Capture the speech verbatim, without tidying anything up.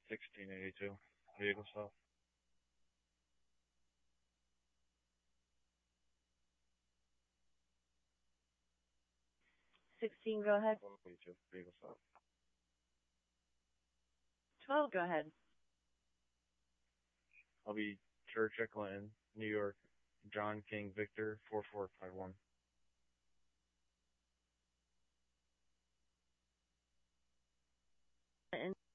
sixteen eighty-two. Vehicle stop. sixteen, go ahead. one eighty-two. Vehicle stop. twelve, go ahead. I'll be Church at Clinton, New York. John King Victor four four five one. And